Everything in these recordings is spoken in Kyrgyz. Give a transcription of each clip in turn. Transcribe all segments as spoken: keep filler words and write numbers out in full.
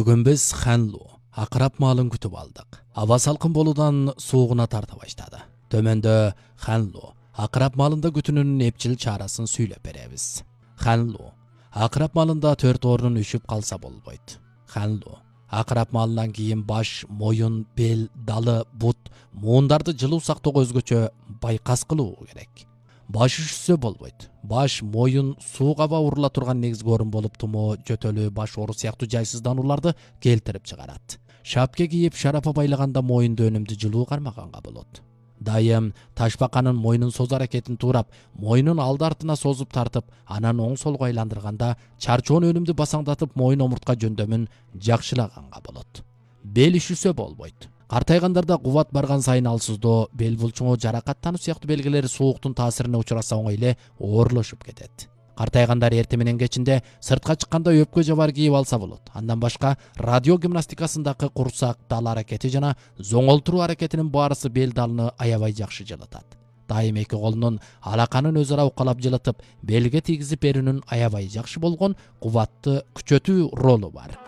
Бүгін біз Ханлу, ақырап малын күтіп алдық. Ава салқын болудан суығына тарта баштады. Төменді Ханлу, ақырап малында күтінінің епчіл чарасын сөйлеп беребіз. Ханлу, ақырап малында төрт орнын үшіп қалса болбойды. Ханлу, ақырап малынан кейін баш, мойын, бел, далы, бұт, муындарды жылу сақтығы өзгөчө байқас қылуы керек. Баш үшсе болбойды. Баш, мойын, суға урла тұрған негізгі орын болып тұмы, жөтөлі, баш оры сияқты жайсыздануларды келтіріп шығарады. Шапке киіп шарапа байлағанда мойынды өнімді жылу қармағанға болады. Дайым ташбақанын мойнын соз әрекетін турап, мойнын алды артына созып тартып, анан оң солға айландырғанда, чарчуын өнімді басаңдатып, мойын омыртқа жөндемін жақшылағанға болады. Бел үшісе болбойды. Қартайғандарда қуат барған сайын алсыздо, бел бұлчуңы жарақаттану сияқты белгілері суықтың тасырына ұшыраса оңайлы орылышып кетеді. Қартайғандар ертеменен кечинде сыртқа шыққанда өпкө жабар кийип алса болот. Андан башка радио гимнастикасындагы курсак дал аракети жана зоңолтуруу аракетинин баарысы бел далыны аябай жакшы жылытат. Дайым эки колунун алаканын өз ара укалап жылытып, белге тийгизип берүүнүн аябай жакшы болгон кубатты күчөтүү ролу бар.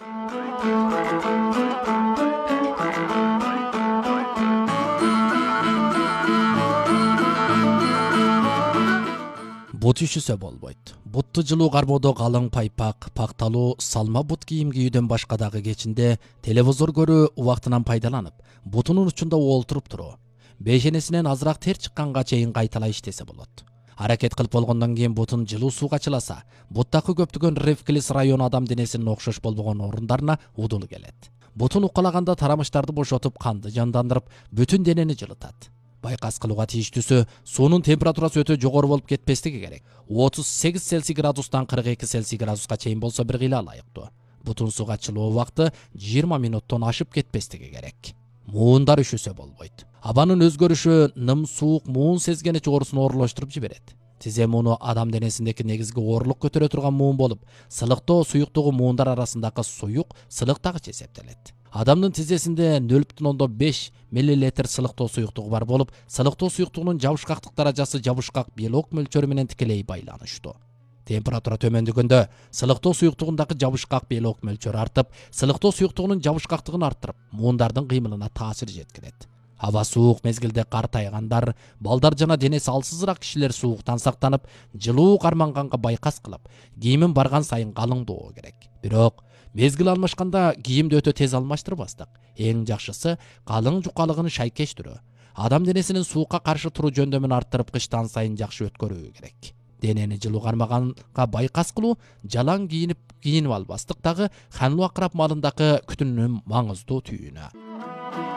Бут үшісе болбойды. Бутты жылу карбоодо калың пайпак, пакталуу, салма бут кийим кийүүдөн башкадагы кечинде телевизор көрүү убактынан пайдаланып, бутунун учунда олтуруп туруу, бешенесинен азыраак тер чыкканга чейин кайталай иштесе болот. Аракет кылып болгондон кийин бутун жылуу сууга чыласа, буттагы көптөгөн рефлекс району адам денесинин окшош болбогон орундарына удул келет. Бутун укалаганда тарамыштарды бошотуп, канды жандандырып, бүтүн денени жылытат. Байкас кылууга тийиштүүсү суунун температурасы өтө жогору болуп кетпестиги керек. отуз сегиз Цельсий градустан кырк эки Цельсий градуска чейин болсо бир кыйла ылайыктуу. Бутун сууга чылуу убакты жыйырма минуттан ашып кетпестиги керек. Муундар үшүсө болбойт. Абанын өзгөрүшү ным суук муун сезгени чогорусун оорулаштырып жиберет. Тизе мууну адам денесиндеги негизги оорлук көтөрө турган муун болуп, сылыктоо суюктугу муундар арасындагы суюк сылыктагыч эсептелет. Адамдын тизесинде нөл бүтүн ондон беш миллилитр сылыктоо суюктугу бар болуп, сылыктоо суюктугунун жабышкактык даражасы жабышкак белок мөлчөрү менен тикелей байланыштуу. Температура төмөндөгөндө сылыктоо суюктугундагы жабышкак белок мөлчөрү артып, сылыктоо суюктугунун жабышкактыгын арттырып, муундардын кыймылына таасир жеткирет. Аба суук мезгилде картайгандар, балдар жана денеси алсызыраак кишилер сууктан сактанып, жылуу карманганга байкас кылып, кийимин барган сайын калыңдоо керек. Бирок мезгил алмашканда кийимди өтө тез алмаштырбастык. Эң жакшысы калың жукалыгын шайкештирүү. Адам денесинин суукка каршы туруу жөндөмүн арттырып, кыштан сайын жакшы өткөрүү керек. Денени жылуу кармаганга байкас кылуу, жалаң кийинип кийинип албастык дагы Ханлу акырап малындагы күтүнүнүн маңыздуу түйүнү.